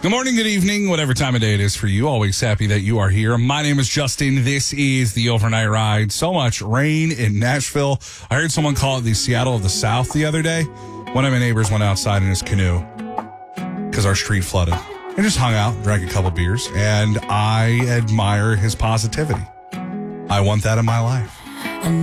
Good morning, good evening, whatever time of day it is for you. Always happy that you are here. My name is Justin. This is the Overnight Ride. So much rain in Nashville. I heard someone call it the Seattle of the South the other day. One of my neighbors went outside in his canoe because our street flooded. And just hung out, drank a couple beers, and I admire his positivity. I want that in my life.